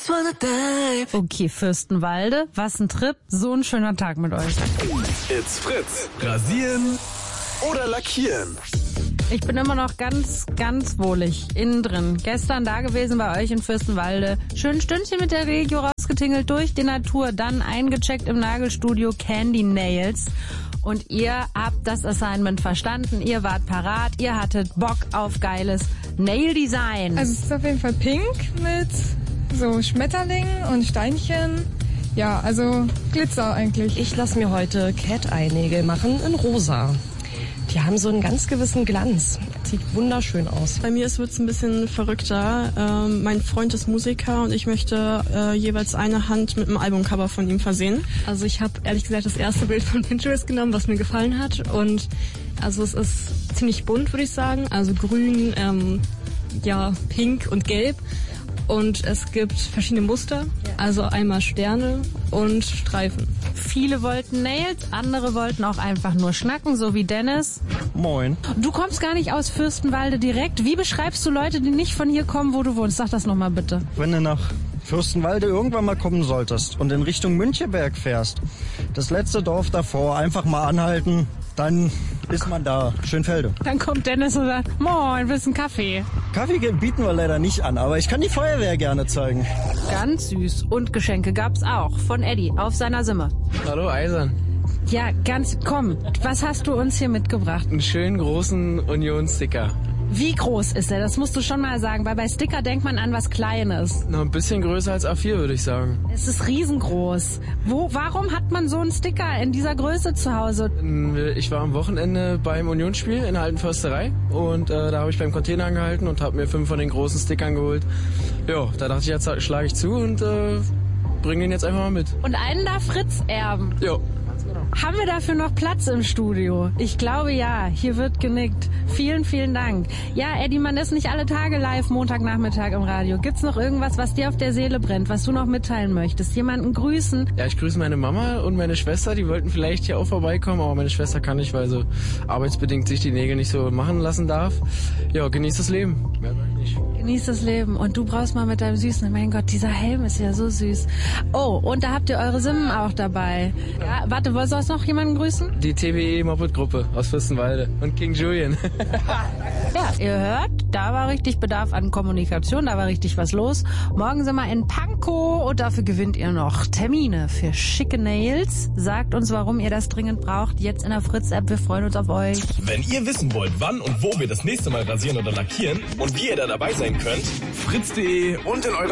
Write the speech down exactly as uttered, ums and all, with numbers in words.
just wanna dive. Okay, Fürstenwalde, was ein Trip, so ein schöner Tag mit euch. It's Fritz. Rasieren oder lackieren? Ich bin immer noch ganz, ganz wohlig innen drin. Gestern da gewesen bei euch in Fürstenwalde. Schön Stündchen mit der Regio rausgetingelt durch die Natur, dann eingecheckt im Nagelstudio Candy Nails. Und ihr habt das Assignment verstanden, ihr wart parat, ihr hattet Bock auf geiles Nail-Design. Also es ist auf jeden Fall pink mit so Schmetterlingen und Steinchen. Ja, also Glitzer eigentlich. Ich lasse mir heute Cat-Eye-Nägel machen in rosa. Die haben so einen ganz gewissen Glanz. Sieht wunderschön aus. Bei mir wird es ein bisschen verrückter. Ähm, mein Freund ist Musiker und ich möchte äh, jeweils eine Hand mit einem Albumcover von ihm versehen. Also ich habe ehrlich gesagt das erste Bild von Pinterest genommen, was mir gefallen hat. Und also es ist ziemlich bunt, würde ich sagen. Also grün, ähm, ja, pink und gelb. Und es gibt verschiedene Muster, also einmal Sterne und Streifen. Viele wollten Nails, andere wollten auch einfach nur schnacken, so wie Dennis. Moin. Du kommst gar nicht aus Fürstenwalde direkt. Wie beschreibst du Leute, die nicht von hier kommen, wo du wohnst? Sag das nochmal bitte. Wenn du nach Fürstenwalde irgendwann mal kommen solltest und in Richtung Müncheberg fährst, das letzte Dorf davor, einfach mal anhalten, dann ist man da. Schönfelde. Dann kommt Dennis und sagt, moin, willst du einen Kaffee? Kaffee bieten wir leider nicht an, aber ich kann die Feuerwehr gerne zeigen. Ganz süß. Und Geschenke gab's auch von Eddie auf seiner Simme. Hallo Eisern. Ja, ganz, komm, was hast du uns hier mitgebracht? Einen schönen großen Union-Sticker. Wie groß ist der? Das musst du schon mal sagen, weil bei Sticker denkt man an was Kleines. Noch ein bisschen größer als A vier, würde ich sagen. Es ist riesengroß. Wo, warum hat man so einen Sticker in dieser Größe zu Hause? Ich war am Wochenende beim Unionsspiel in der alten Försterei und äh, da habe ich beim Container angehalten und habe mir fünf von den großen Stickern geholt. Ja, da dachte ich, jetzt schlage ich zu und äh, bringe den jetzt einfach mal mit. Und einen darf Fritz erben. Jo. Haben wir dafür noch Platz im Studio? Ich glaube ja, hier wird genickt. Vielen, vielen Dank. Ja, Eddie, man ist nicht alle Tage live Montagnachmittag im Radio. Gibt's noch irgendwas, was dir auf der Seele brennt, was du noch mitteilen möchtest? Jemanden grüßen? Ja, ich grüße meine Mama und meine Schwester, die wollten vielleicht hier auch vorbeikommen, aber meine Schwester kann nicht, weil sie arbeitsbedingt sich die Nägel nicht so machen lassen darf. Ja, genießt das Leben. Mehr sag ich nicht. Genießt das Leben und du brauchst mal mit deinem Süßen, mein Gott, dieser Helm ist ja so süß. Oh, und da habt ihr eure Simmen auch dabei. Ja, warte, wolltest du noch jemanden grüßen? Die T W E-Moped-Gruppe aus Fürstenwalde und King Julian. Ja, ihr hört, da war richtig Bedarf an Kommunikation, da war richtig was los. Morgen sind wir in Pankow und dafür gewinnt ihr noch Termine für schicke Nails. Sagt uns, warum ihr das dringend braucht, jetzt in der Fritz-App, wir freuen uns auf euch. Wenn ihr wissen wollt, wann und wo wir das nächste Mal rasieren oder lackieren und wie ihr da dabei sein könnt, fritz punkt de und in eurer